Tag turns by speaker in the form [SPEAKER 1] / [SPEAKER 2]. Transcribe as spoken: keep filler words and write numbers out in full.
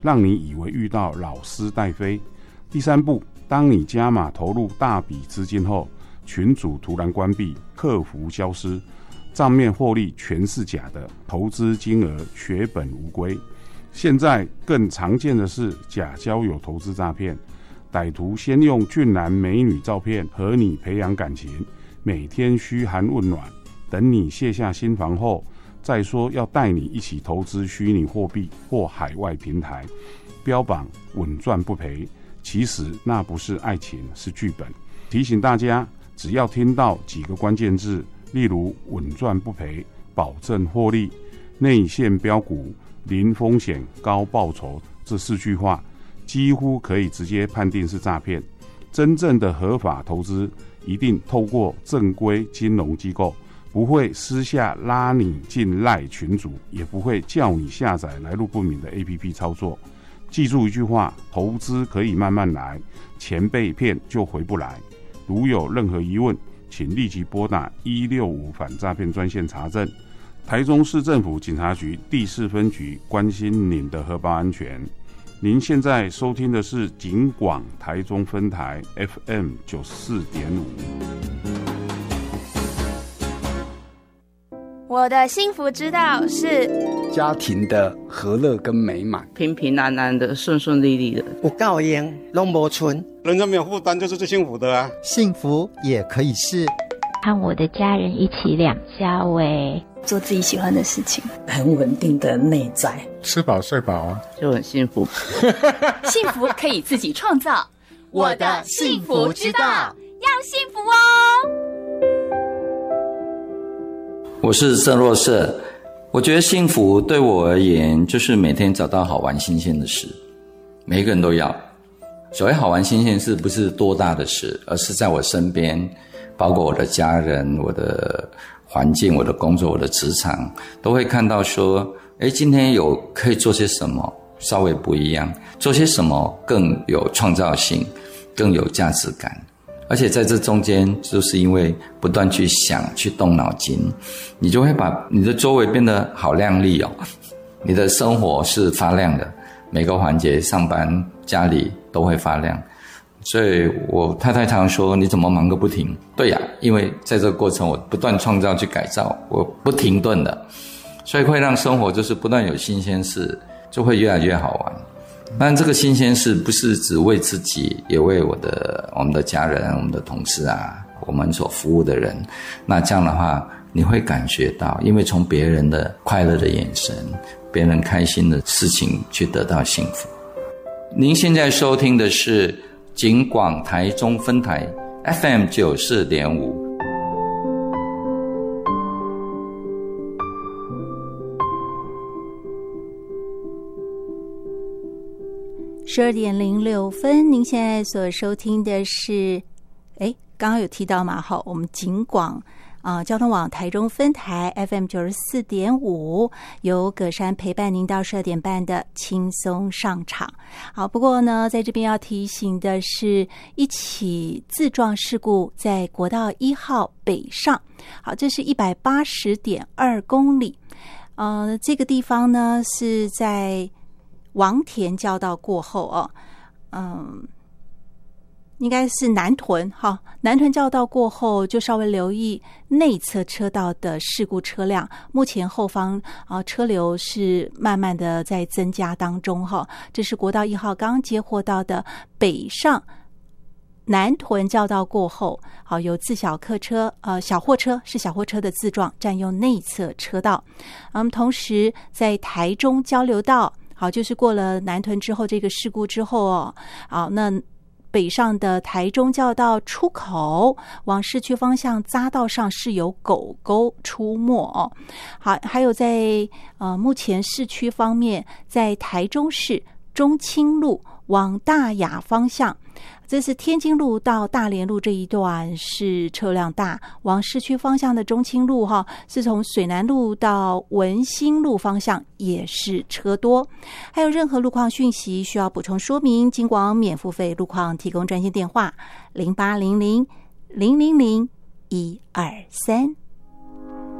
[SPEAKER 1] 让你以为遇到老师带飞。第三步，当你加码投入大笔资金后，群组突然关闭，客服消失，账面获利全是假的，投资金额血本无归。现在更常见的是假交友投资诈骗，歹徒先用俊男美女照片和你培养感情，每天嘘寒问暖，等你卸下心防后，再说要带你一起投资虚拟货币或海外平台，标榜稳赚不赔，其实那不是爱情，是剧本。提醒大家，只要听到几个关键字，例如稳赚不赔、保证获利、内线标股、零风险高报酬这四句话，几乎可以直接判定是诈骗。真正的合法投资一定透过正规金融机构，不会私下拉你进赖群组，也不会叫你下载来路不明的 A P P 操作。记住一句话，投资可以慢慢来，钱被骗就回不来。如有任何疑问，请立即拨打一六五反诈骗专线查证。台中市政府警察局第四分局关心您的荷包安全。您现在收听的是警广台中分台 F M 九十四点五。
[SPEAKER 2] 我的幸福之道是
[SPEAKER 3] 家庭的和乐跟美满，
[SPEAKER 4] 平平安安的，顺顺利利的，
[SPEAKER 5] 有够用拢无存，
[SPEAKER 6] 人生没有负担就是最幸福的啊！
[SPEAKER 7] 幸福也可以是
[SPEAKER 8] 和我的家人一起两家喂，
[SPEAKER 9] 做自己喜欢的事情，
[SPEAKER 10] 很稳定的内在，
[SPEAKER 11] 吃饱睡饱啊，
[SPEAKER 4] 就很幸福。
[SPEAKER 2] 幸福可以自己创造，我的幸福之道，要幸福哦！
[SPEAKER 12] 我是郑若瑟，我觉得幸福对我而言，就是每天找到好玩新鲜的事，每一个人都要。所谓好玩新鲜事，不是多大的事，而是在我身边，包括我的家人、我的环境、我的工作、我的职场，都会看到说，诶，今天有可以做些什么稍微不一样，做些什么更有创造性，更有价值感。而且在这中间，就是因为不断去想、去动脑筋，你就会把你的周围变得好亮丽哦，你的生活是发亮的，每个环节，上班、家里都会发亮。所以我太太常说，你怎么忙个不停？对呀，因为在这个过程我不断创造去改造，我不停顿的，所以会让生活就是不断有新鲜事，就会越来越好玩。但这个新鲜事不是只为自己，也为我的我们的家人、我们的同事啊，我们所服务的人。那这样的话，你会感觉到，因为从别人的快乐的眼神、别人开心的事情去得到幸福。您现在收听的是警广台中分台 F M 九十四点五。
[SPEAKER 13] 十二点零六分，您现在所收听的是，哎，刚刚有提到嘛，好，我们警广啊、呃、交通网台中分台 F M 九十四点五，由葛珊陪伴您到十二点半的轻松上场。好，不过呢，在这边要提醒的是，一起自撞事故在国道一号北上，好，这是一百八十点二公里，呃，这个地方呢是在王田交道过后哦，嗯，应该是南屯哈，南屯交道过后就稍微留意内侧车道的事故车辆，目前后方啊车流是慢慢的在增加当中哈。这是国道一号刚接获到的北上南屯交道过后，好，有自小客车呃小货车是小货车的自撞占用内侧车道，嗯，同时在台中交流道。好，就是过了南屯之后这个事故之后哦，好，那北上的台中交道出口往市区方向匝道上是有狗狗出没哦。好，还有在呃目前市区方面，在台中市中清路往大雅方向，这是天津路到大连路这一段是车辆大，往市区方向的中清路哈，是从水南路到文心路方向也是车多。还有任何路况讯息需要补充说明，警广免付费路况提供专线电话零八零零零零零一二三。